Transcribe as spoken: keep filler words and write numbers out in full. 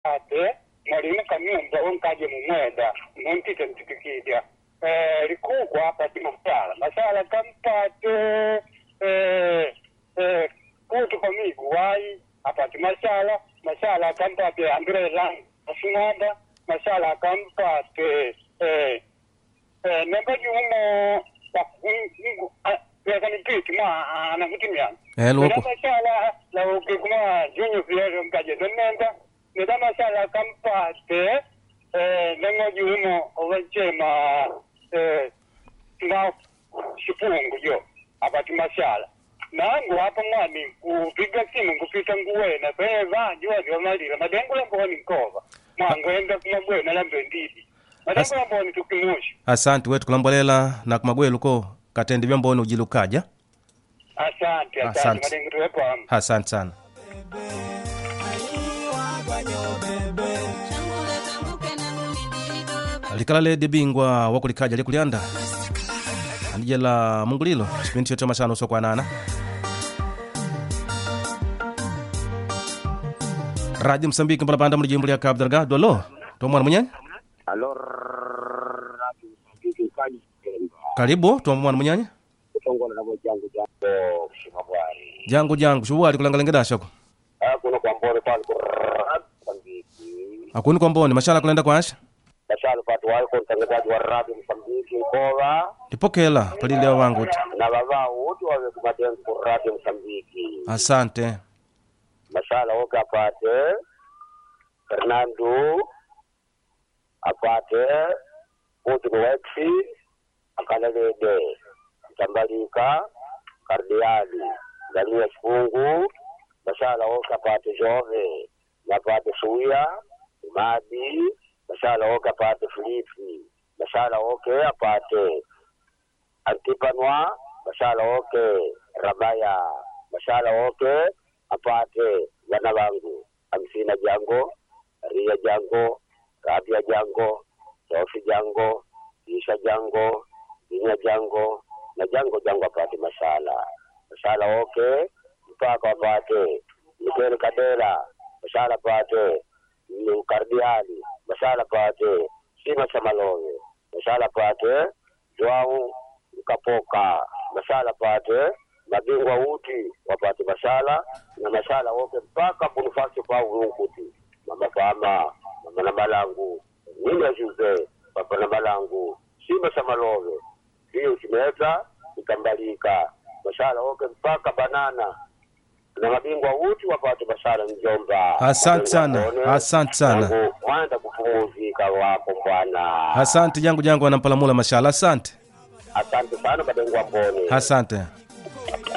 ate mwalimu kanyumba onkaje mumwenda muntite mtikikidya eh likugwa pati masala masala kampate eh eh kutu pamigu wai apati masala masala kampate umbrella asinada masala kampate eh eh nembaji umo pakungu yakani piti ma anakutimya eh loko masala la ukikuma junyo vile mkaje donenda nida masala kampate eh nembaji umo ovachema eh na shipungu yo apati masala nangu hapa mwani kupiga simu kupita nguwena peva jua vya malira madengula mboni nkova mwangwenda kumagwena lambe ndidi madengula mboni tukimushi. Asante wetu kulambolela na kumagwe luko katendi vya mboni ujilukaja. Asante asante madengu tuwepo hamu. Asante sana. Alikala le debingwa wakulikaja likulianda anijela mungulilo sipinti yote masano uso kwa nana Radio Msambiki mpala panda muli jimbo ya Cabo Delgado. Lo to mwana mwenye alo Radio Msambiki kaji karibu to mwana mwenye kutongola na jangu jangu shimabwari jangu jangu shuwali kulangalengeda shako ah kuno kwa mbore pale kwa Radio Msambiki akuni kwa mbone mashala kulenda kwa asha mashala patu wako mtangazaji wa Radio Msambiki Nkova tipokela palile wangu na baba wote wawe kumatenga kwa Radio Msambiki. Asante mashala woka apate Fernando apate Otu Wexi akalelede Tambalika Kardiali Dania Sifungu mashala woka apate Jove apate Suya Madi mashala woka apate Filipi mashala woke apate Antipanwa mashala woke Rabaya mashala woke apate wana wangu Amsina Jango Ria Jango Rabia Jango Sofi Jango Isha Jango Inya Jango na Jango Jango apate mashala mashala woke mpaka apate Mikele Kadera mashala apate Kardiali mashala apate Sima Samalove mashala apate Joao Kapoka mashala apate mabingwa uti wapate mashala na mashala wote mpaka bunufasi kwa urunguti mama fama mama na malangu nini ajuze papa na malangu Sima Samalove hiyo kimeta ikambalika mashala wote mpaka banana na mabingwa uti wapate mashala Njomba. Asante sana asante sana mwanda kupumuzika wako bwana. Asante jangu jangu anampalamula mashala asante asante sana badengwa mbone asante